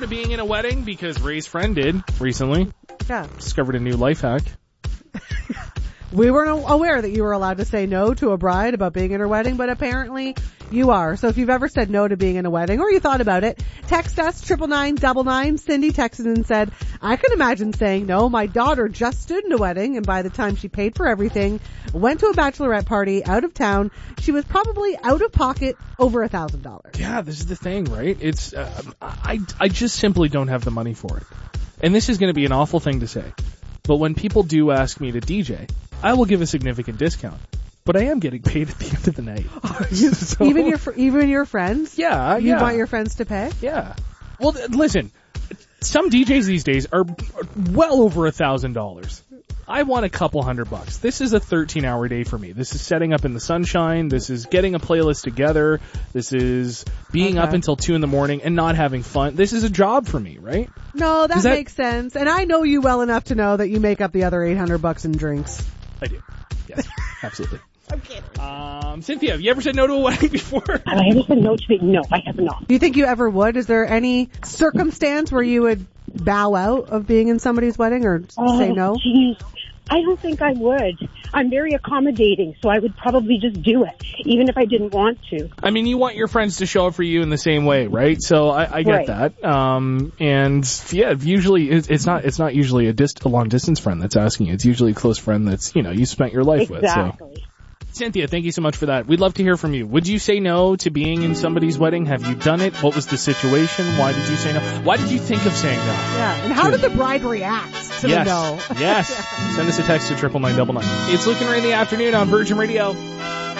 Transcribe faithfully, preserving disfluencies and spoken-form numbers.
to being in a wedding? Because Ray's friend did recently. Yeah. Discovered a new life hack. We weren't aware that you were allowed to say no to a bride about being in her wedding, but apparently you are. So if you've ever said no to being in a wedding or you thought about it, text us triple nine double nine. Cindy texted and said, I can imagine saying no. My daughter just stood in a wedding, and by the time she paid for everything, went to a bachelorette party out of town, she was probably out of pocket over a thousand dollars. Yeah, this is the thing, right? It's uh, I I just simply don't have the money for it. And this is going to be an awful thing to say. But when people do ask me to D J, I will give a significant discount. But I am getting paid at the end of the night. So, even your fr- even your friends? Yeah, you yeah. want your friends to pay? Yeah. Well, th- listen, some D Js these days are well over a thousand dollars. I want a couple hundred bucks. This is a thirteen hour day for me. This is setting up in the sunshine. This is getting a playlist together. This is being okay. up until two in the morning and not having fun. This is a job for me, right? No, that, that makes sense. And I know you well enough to know that you make up the other eight hundred bucks in drinks. I do. Yes, absolutely. I'm kidding. Um, Cynthia, have you ever said no to a wedding before? Have I ever said no to it? No, I have not. Do you think you ever would? Is there any circumstance where you would bow out of being in somebody's wedding or oh, say no? Geez. I don't think I would. I'm very accommodating, so I would probably just do it, even if I didn't want to. I mean, you want your friends to show up for you in the same way, right? So I, I get right. that. Um, and yeah, usually it, it's not it's not usually a, dist- a long distance friend that's asking you. It's usually a close friend that's you know you spent your life exactly. with. So. Cynthia, thank you so much for that. We'd love to hear from you. Would you say no to being in somebody's wedding? Have you done it? What was the situation? Why did you say no? Why did you think of saying no? Yeah, and how did the bride react to yes. the no? Yes. Send us a text to triple nine double nine. It's Luke and Ray in the afternoon on Virgin Radio.